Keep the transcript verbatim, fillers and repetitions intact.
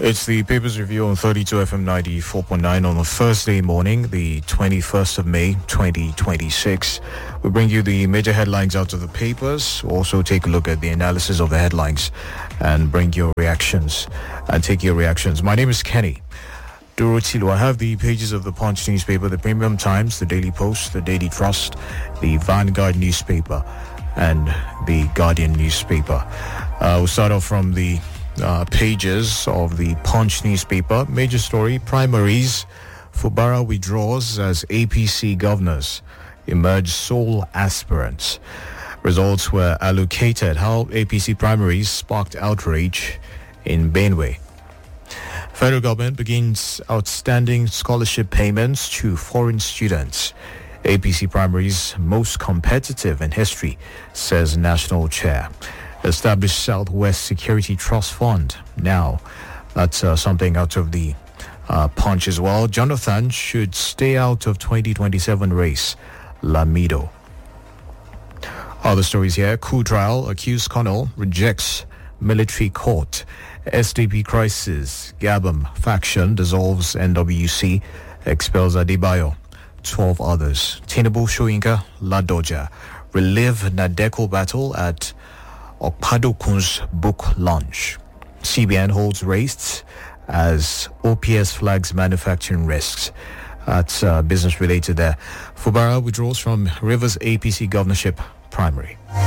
It's the Papers Review on thirty-two F M ninety-four point nine on a Thursday morning, the twenty-first of May, twenty twenty-six. We bring you the major headlines out of the papers, also take a look at the analysis of the headlines and bring your reactions and take your reactions. My name is Kenny Durutilu. I have the pages of the Punch newspaper, the Premium Times, the Daily Post, the Daily Trust, the Vanguard newspaper, and the Guardian newspaper. Uh, we'll start off from the uh, pages of the Punch newspaper. Major story: primaries. Fubara withdraws as A P C governors emerge sole aspirants. Results were allocated. How A P C primaries sparked outrage in Benue. Federal government begins outstanding scholarship payments to foreign students. A P C primaries most competitive in history, says national chair. Established Southwest Security Trust Fund. Now, that's uh, something out of the uh, Punch as well. Jonathan should stay out of twenty twenty-seven race. Lamido. Other stories here. Coup trial. Accused colonel rejects military court. S D P crisis. Gabam faction dissolves N W C. Expels Adebayo. twelve others. Tinubu Soyinka Ladoja relive Nadeko battle at Okpadokun's book launch. C B N holds rates as O P S flags manufacturing risks. That's uh, business related there. Fubara withdraws from Rivers A P C governorship primary.